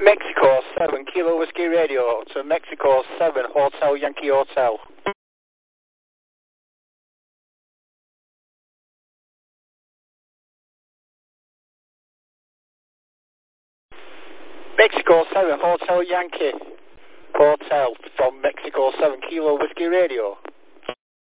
Mexico 7 Kilo Whiskey Radio to Mexico 7 Hotel Yankee Hotel. Mexico 7 Hotel Yankee Hotel from Mexico 7 Kilo Whiskey Radio.